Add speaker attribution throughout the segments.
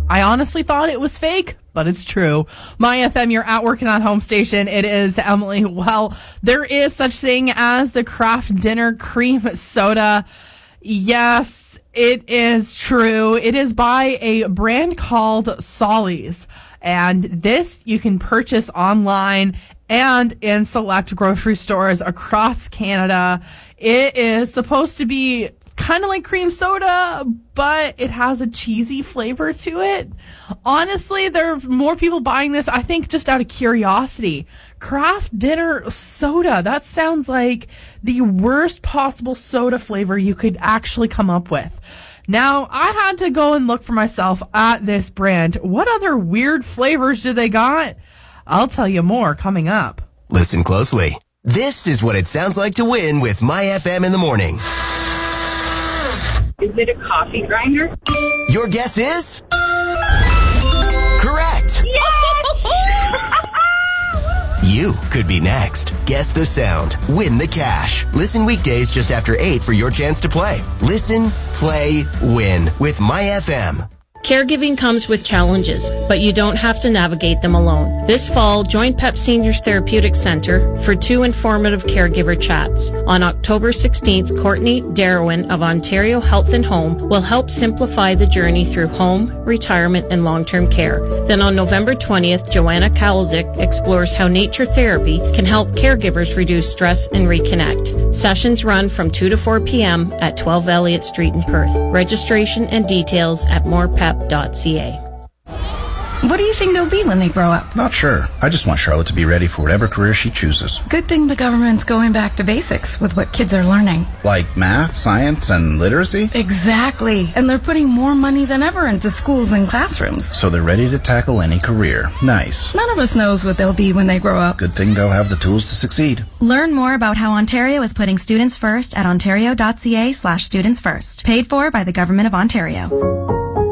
Speaker 1: I honestly thought it was fake, but it's true. My FM, you're at work and at home station. It is Emily. Well, there is such thing as the Kraft Dinner Cream Soda. Yes, it is true. It is by a brand called Solly's. And this you can purchase online and in select grocery stores across Canada. It is supposed to be kind of like cream soda, but it has a cheesy flavor to it. Honestly, there are more people buying this, I think, just out of curiosity. Kraft Dinner Soda. That sounds like the worst possible soda flavor you could actually come up with. Now, I had to go and look for myself at this brand. What other weird flavors do they got? I'll tell you more coming up.
Speaker 2: Listen closely. This is what it sounds like to win with My FM in the morning.
Speaker 3: Is it a coffee grinder?
Speaker 2: Your guess is? Correct.
Speaker 3: Yes!
Speaker 2: You could be next. Guess the sound. Win the cash. Listen weekdays just after 8 for your chance to play. Listen, play, win with My FM.
Speaker 4: Caregiving comes with challenges, but you don't have to navigate them alone. This fall, join PEP Seniors Therapeutic Center for 2 informative caregiver chats. On October 16th, Courtney Darwin of Ontario Health and Home will help simplify the journey through home, retirement, and long-term care. Then on November 20th, Joanna Kowalczyk explores how nature therapy can help caregivers reduce stress and reconnect. Sessions run from 2 to 4 p.m. at 12 Elliott Street in Perth. Registration and details at morepep.ca.
Speaker 5: What do you think they'll be when they grow up?
Speaker 6: Not sure. I just want Charlotte to be ready for whatever career she chooses.
Speaker 5: Good thing the government's going back to basics with what kids are learning.
Speaker 6: Like math, science, and literacy?
Speaker 5: Exactly. And they're putting more money than ever into schools and classrooms.
Speaker 6: So they're ready to tackle any career. Nice.
Speaker 5: None of us knows what they'll be when they grow up.
Speaker 6: Good thing they'll have the tools to succeed.
Speaker 7: Learn more about how Ontario is putting students first at ontario.ca/students first. Paid for by the Government of Ontario.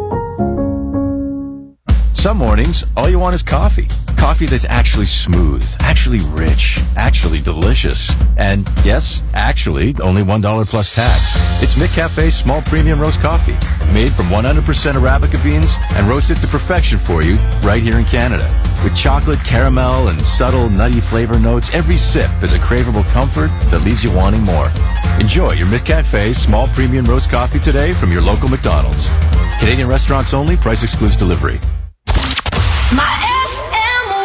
Speaker 8: Some mornings, all you want is coffee. Coffee that's actually smooth, actually rich, actually delicious. And yes, actually, only $1 plus tax. It's McCafe's small premium roast coffee, made from 100% Arabica beans and roasted to perfection for you right here in Canada. With chocolate, caramel, and subtle nutty flavor notes, every sip is a craveable comfort that leaves you wanting more. Enjoy your McCafe small premium roast coffee today from your local McDonald's. Canadian restaurants only, price excludes delivery.
Speaker 9: My FM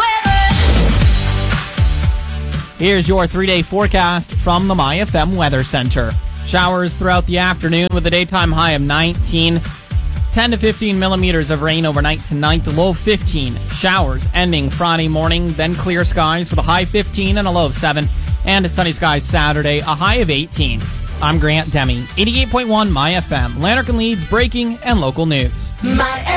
Speaker 9: weather.
Speaker 10: Here's your 3-day forecast from the My FM Weather Center. Showers throughout the afternoon with a daytime high of 19. 10 to 15 millimeters of rain overnight tonight, low 15. Showers ending Friday morning, then clear skies with a high 15 and a low of 7. And a sunny skies Saturday, a high of 18. I'm Grant Demi, 88.1 My FM. Lanark and Leeds breaking and local news.